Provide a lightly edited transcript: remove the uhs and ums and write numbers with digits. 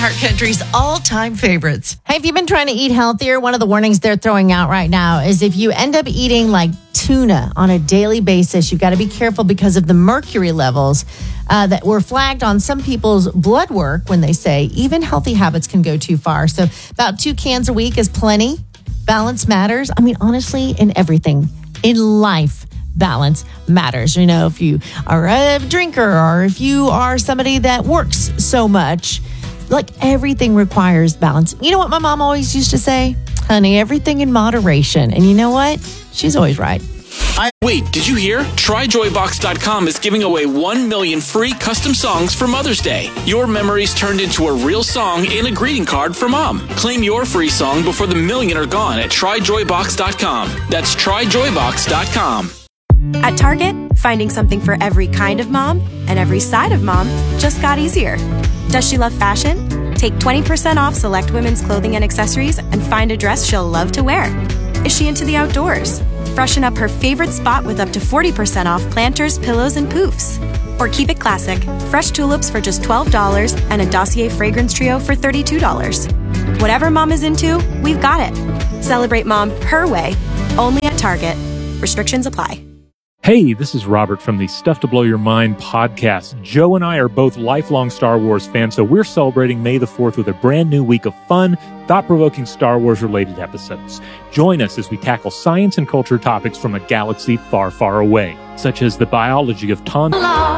iHeart Country's all-time favorites. Hey, if you've been trying to eat healthier, one of the warnings they're throwing out right now is if you end up eating like tuna on a daily basis, you've got to be careful because of the mercury levels that were flagged on some people's blood work when they say even healthy habits can go too far. So about 2 cans a week is plenty. Balance matters. I mean, honestly, in everything, in life, balance matters. You know, if you are a drinker or if you are somebody that works so much, like everything requires balance. You know what my mom always used to say? Honey, everything in moderation. And you know what? She's always right. Wait, did you hear? TryJoyBox.com is giving away 1 million free custom songs for Mother's Day. Your memories turned into a real song and a greeting card for Mom. Claim your free song before the million are gone at TryJoyBox.com. That's TryJoyBox.com. At Target, finding something for every kind of mom and every side of mom just got easier. Does she love fashion? Take 20% off select women's clothing and accessories and find a dress she'll love to wear. Is she into the outdoors? Freshen up her favorite spot with up to 40% off planters, pillows, and poofs. Or keep it classic. Fresh tulips for just $12 and a Dossier fragrance trio for $32. Whatever mom is into, we've got it. Celebrate mom her way, only at Target. Restrictions apply. Hey, this is Robert from the Stuff to Blow Your Mind podcast. Joe and I are both lifelong Star Wars fans, so we're celebrating May the 4th with a brand new week of fun, thought-provoking Star Wars-related episodes. Join us as we tackle science and culture topics from a galaxy far, far away, such as the biology of